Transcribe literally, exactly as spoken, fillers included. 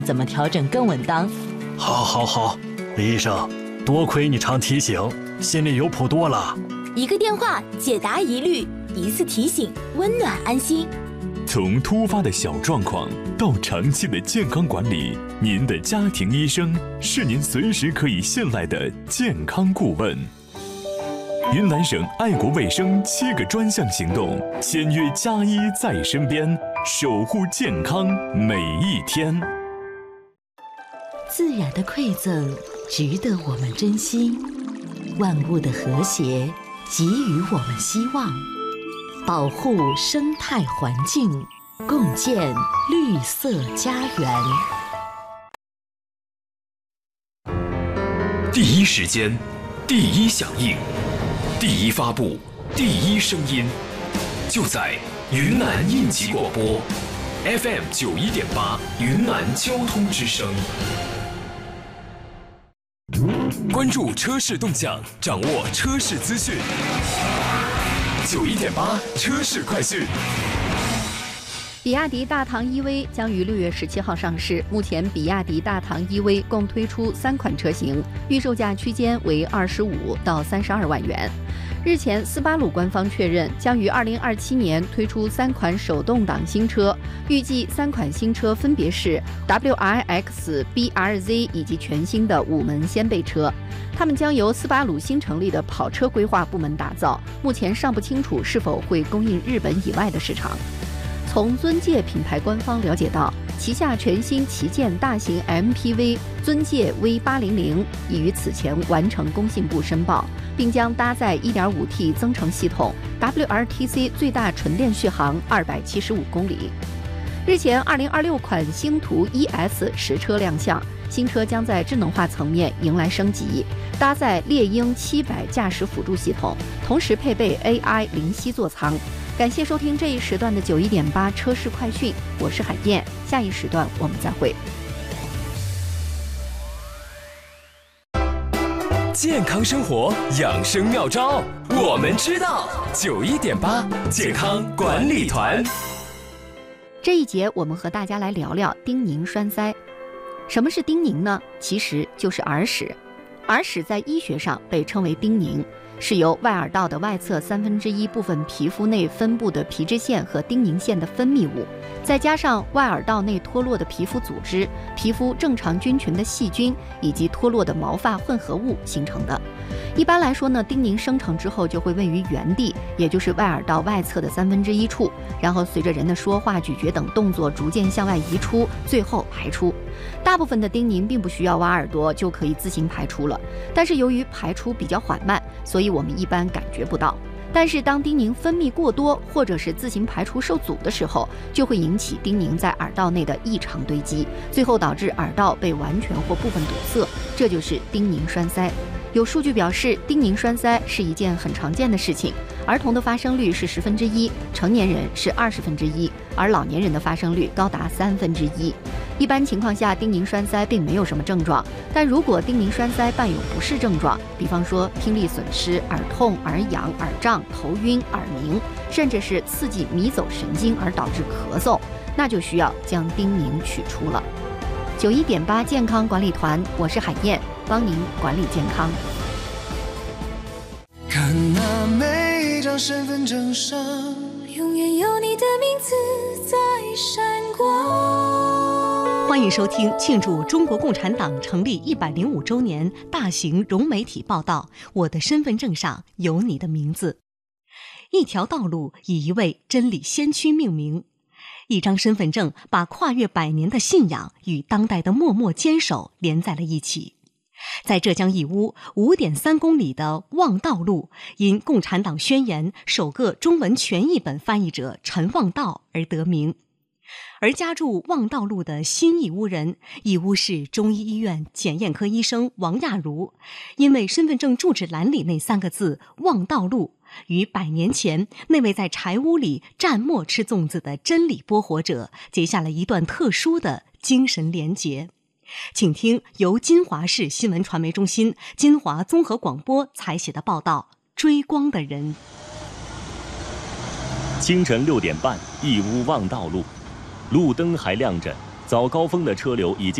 怎么调整更稳当。 好好好，李医生，多亏你常提醒，心里有谱多了。 一个电话解答疑虑，一次提醒温暖安心。 从突发的小状况到长期的健康管理，您的家庭医生是您随时可以信赖的健康顾问。云南省爱国卫生七个专项行动，签约加医在身边，守护健康每一天。 自然的馈赠值得我们珍惜，万物的和谐给予我们希望，保护生态环境，共建绿色家园。 第一时间，第一响应，第一发布，第一声音，就在云南应急广播 F M 九一点八云南交通之声。关注车市动向，掌握车市资讯。九一点八车市快讯。 比亚迪大唐 E V 将于六月十七号上市。目前，比亚迪大唐 E V 共推出三款车型，预售价区间为二十五到三十二万元。日前，斯巴鲁官方确认将于二零二七年推出三款手动挡新车，预计三款新车分别是 W R X、B R Z 以及全新的五门掀背车。它们将由斯巴鲁新成立的跑车规划部门打造，目前尚不清楚是否会供应日本以外的市场。从尊界品牌官方了解到，旗下全新旗舰大型 M P V 尊界 V 八零零已于此前完成工信部申报，并将搭载 一点五 T 增程系统 ，W L T C 最大纯电续航二百七十五公里。日前，二零二六款星途 E S 实车亮相，新车将在智能化层面迎来升级，搭载猎鹰七百驾驶辅助系统，同时配备 A I 灵犀座舱。感谢收听这一时段的九一点八车市快讯，我是海燕，下一时段我们再会。 健康生活养生妙招，我们知道。九一点八健康管理团。 这一节我们和大家来聊聊丁宁栓塞。什么是丁宁呢？其实就是耳屎。耳屎在医学上被称为丁宁，是由外耳道的外侧三分之一部分皮肤内分布的皮脂腺和丁宁腺的分泌物，再加上外耳道内脱落的皮肤组织、皮肤正常菌群的细菌以及脱落的毛发混合物形成的。一般来说呢，丁宁生成之后就会位于原地，也就是外耳道外侧的三分之一处，然后随着人的说话、咀嚼等动作逐渐向外移出，最后排出。大部分的丁宁并不需要挖耳朵就可以自行排出了，但是由于排出比较缓慢，所以我们一般感觉不到。但是当丁宁分泌过多或者是自行排出受阻的时候，就会引起丁宁在耳道内的异常堆积，最后导致耳道被完全或部分堵塞，这就是丁宁栓塞。有数据表示，丁宁栓塞是一件很常见的事情，儿童的发生率是十分之一，成年人是二十分之一，而老年人的发生率高达三分之一。一般情况下，丁宁栓塞并没有什么症状，但如果丁宁栓塞伴有不适症状，比方说听力损失、耳痛、耳痒、耳胀、头晕、耳鸣，甚至是刺激迷走神经而导致咳嗽，那就需要将丁宁取出了。九一点八健康管理团，我是海燕，帮您管理健康。 看那每张身份证上，永远有你的名字在闪光。 欢迎收听庆祝中国共产党成立一百零五周年大型融媒体报道《我的身份证上有你的名字》。一条道路以一位真理先驱命名，一张身份证把跨越百年的信仰与当代的默默坚守连在了一起。在浙江义乌五点三公里的望道路，因《共产党宣言》首个中文全译本翻译者陈望道而得名。而家住望道路的新义乌人，义乌市中医医院检验科医生王亚茹，因为身份证住址栏里那三个字望道路，与百年前那位在柴屋里蘸墨吃粽子的真理播火者结下了一段特殊的精神连结。请听由金华市新闻传媒中心金华综合广播采写的报道《追光的人》。 清晨六点半，义乌望道路，路灯还亮着， 早高峰的车流已经